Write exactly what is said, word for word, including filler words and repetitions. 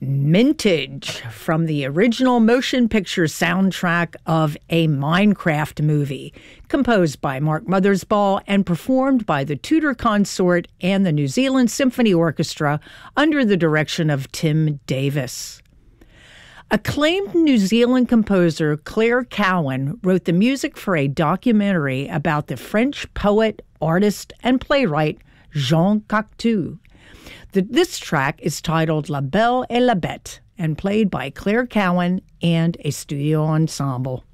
Mintage from the original motion picture soundtrack of a Minecraft movie, composed by Mark Mothersbaugh and performed by the Tudor Consort and the New Zealand Symphony Orchestra under the direction of Tim Davis. Acclaimed New Zealand composer Claire Cowan wrote the music for a documentary about the French poet, artist, and playwright Jean Cocteau. The, this track is titled La Belle et la Bête and played by Claire Cowan and a studio ensemble.